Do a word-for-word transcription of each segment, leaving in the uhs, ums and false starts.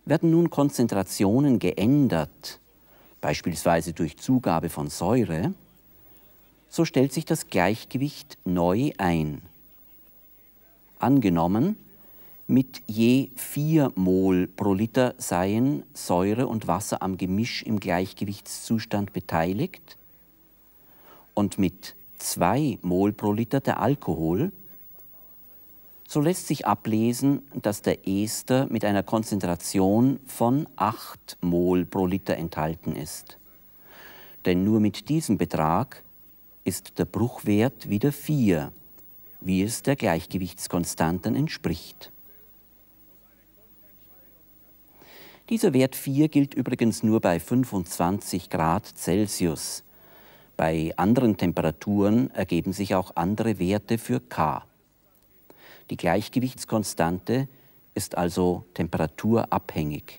Werden nun Konzentrationen geändert, beispielsweise durch Zugabe von Säure, so stellt sich das Gleichgewicht neu ein. Angenommen, mit je vier Mol pro Liter seien Säure und Wasser am Gemisch im Gleichgewichtszustand beteiligt und mit zwei Mol pro Liter der Alkohol, so lässt sich ablesen, dass der Ester mit einer Konzentration von acht Mol pro Liter enthalten ist. Denn nur mit diesem Betrag ist der Bruchwert wieder vier, wie es der Gleichgewichtskonstanten entspricht. Dieser Wert vier gilt übrigens nur bei fünfundzwanzig Grad Celsius. Bei anderen Temperaturen ergeben sich auch andere Werte für K. Die Gleichgewichtskonstante ist also temperaturabhängig.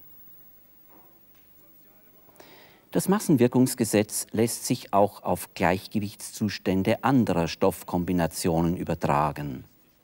Das Massenwirkungsgesetz lässt sich auch auf Gleichgewichtszustände anderer Stoffkombinationen übertragen.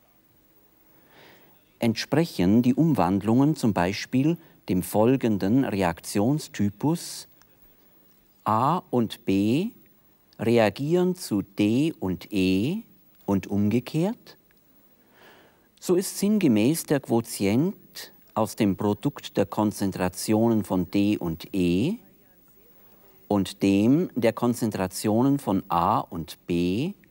Entsprechen die Umwandlungen zum Beispiel dem folgenden Reaktionstypus: A und B reagieren zu D und E und umgekehrt, so ist sinngemäß der Quotient aus dem Produkt der Konzentrationen von D und E und dem der Konzentrationen von A und B